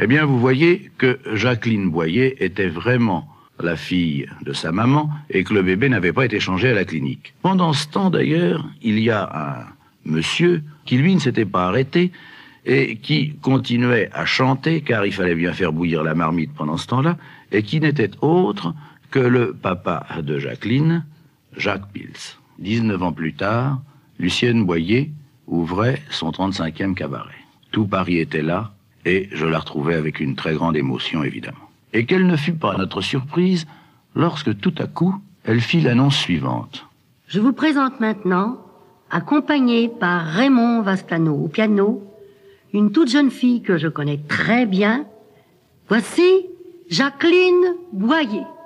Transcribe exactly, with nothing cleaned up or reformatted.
Eh bien, vous voyez que Jacqueline Boyer était vraiment la fille de sa maman et que le bébé n'avait pas été changé à la clinique. Pendant ce temps, d'ailleurs, il y a un monsieur qui, lui, ne s'était pas arrêté et qui continuait à chanter, car il fallait bien faire bouillir la marmite pendant ce temps-là, et qui n'était autre que le papa de Jacqueline, Jacques Pils. dix-neuf ans plus tard, Lucienne Boyer ouvrait son trente-cinquième cabaret. Tout Paris était là, et je la retrouvais avec une très grande émotion, évidemment. Et quelle ne fut pas notre surprise lorsque tout à coup, elle fit l'annonce suivante. Je vous présente maintenant, accompagnée par Raymond Vastano au piano, une toute jeune fille que je connais très bien. Voici Jacqueline Boyer.